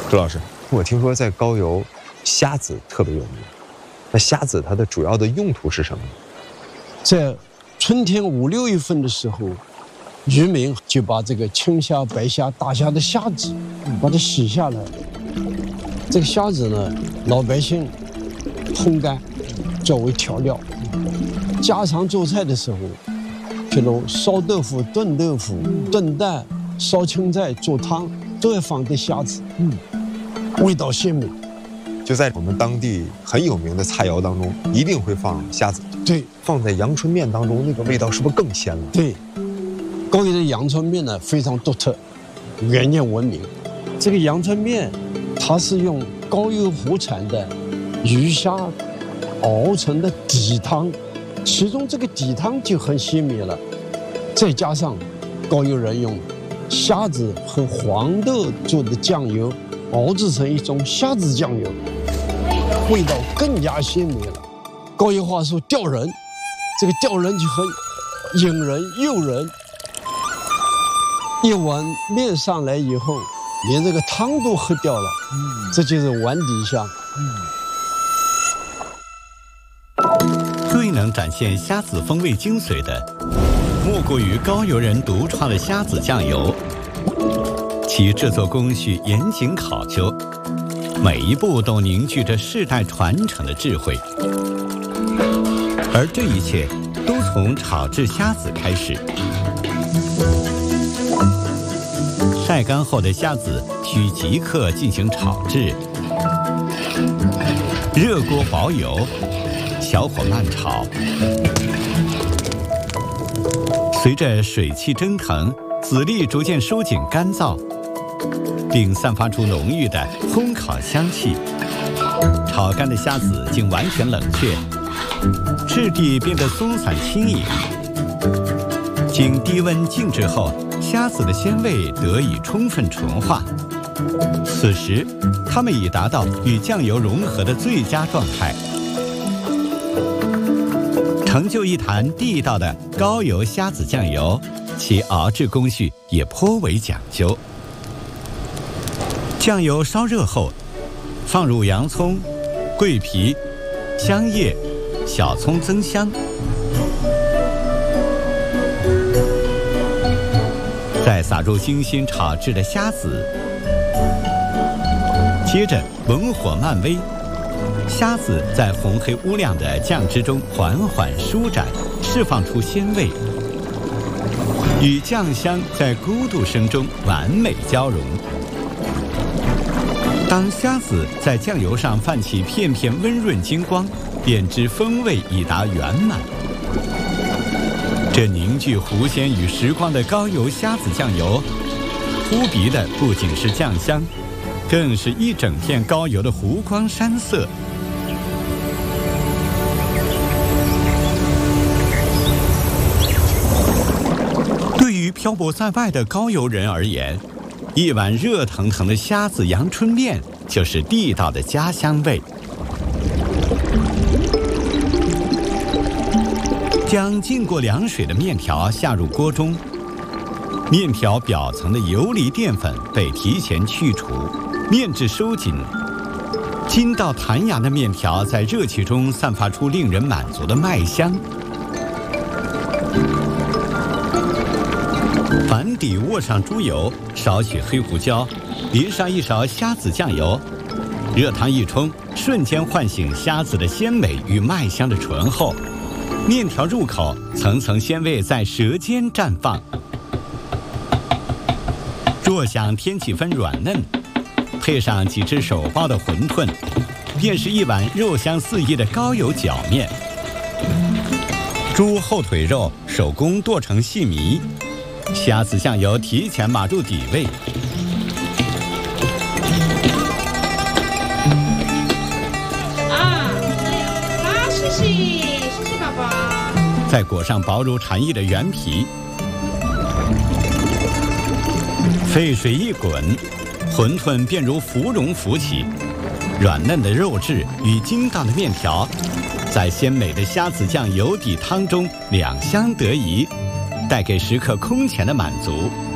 朱老师，我听说在高邮，虾子特别有名。那虾子它的主要的用途是什么？ 在春天5、6月份的时候，渔民就把这个青虾、白虾、大虾的虾子，把它洗下来。这个虾子呢，老百姓烘干作为调料。家常做菜的时候，譬如烧豆腐、炖豆腐、炖蛋、烧青菜、做汤，都要放点虾子，味道鲜美。 就在我们当地很有名的菜肴当中，一定会放虾子。 对， 放在阳春面当中，那个味道是不是更鲜了？ 对，高邮的阳春面呢非常独特，远近闻名。这个阳春面，它是用高邮湖产的鱼虾熬成的底汤，其中这个底汤就很鲜美了。再加上高邮人用虾子和黄豆做的酱油熬制成一种虾子酱油，味道更加鲜美了。高邮话说钓人，这个钓人就很引人诱人。一碗面上来以后，连这个汤都喝掉了，这就是碗底虾。 最能展现虾子风味精髓的，莫过于高邮人独创的虾子酱油。其制作工序严谨考究，每一步都凝聚着世代传承的智慧。而这一切都从炒制虾子开始。晒干后的虾子需即刻进行炒制，热锅保油，小火慢炒。随着水汽蒸腾，籽粒逐渐收紧干燥，并散发出浓郁的烘烤香气。炒干的虾子经完全冷却，质地变得松散轻盈。经低温静置后，虾子的鲜味得以充分纯化。此时，它们已达到与酱油融合的最佳状态，成就一坛地道的高邮虾子酱油。其熬制工序也颇为讲究。酱油烧热后，放入洋葱、桂皮、香叶、小葱增香，再撒入精心炒制的虾子，接着文火慢煨，虾子在红黑乌亮的酱汁中缓缓舒展，释放出鲜味，与酱香在咕嘟声中完美交融。当虾子在酱油上泛起片片温润金光，便知风味已达圆满。这凝聚湖鲜与时光的高邮虾子酱油，扑鼻的不仅是酱香，更是一整片高邮的湖光山色。对于漂泊在外的高邮人而言，一碗热腾腾的虾子阳春面就是地道的家乡味。将浸过凉水的面条下入锅中，面条表层的游离淀粉被提前去除，面质收紧，筋道弹牙的面条在热气中散发出令人满足的麦香。反底卧上猪油，少许黑胡椒，淋上一勺虾子酱油，热汤一冲，瞬间唤醒虾子的鲜美与麦香的醇厚。面条入口，层层鲜味在舌尖绽放。若想添几分软嫩，配上几只手包的馄饨，便是一碗肉香四溢的高邮饺面。猪后腿肉手工剁成细糜，虾子酱油提前码入底味。 谢谢宝宝。 再裹上薄如蝉翼的原皮，沸水一滚，馄饨便如芙蓉浮起，软嫩的肉质与筋道的面条，在鲜美的虾子酱油底汤中两相得宜，带给食客空前的满足。